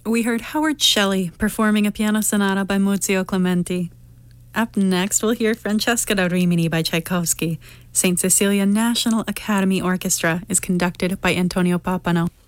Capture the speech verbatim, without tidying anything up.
We heard Howard Shelley performing a piano sonata by Muzio Clementi. Up next, we'll hear Francesca da Rimini by Tchaikovsky. Saint Cecilia National Academy Orchestra is conducted by Antonio Papano.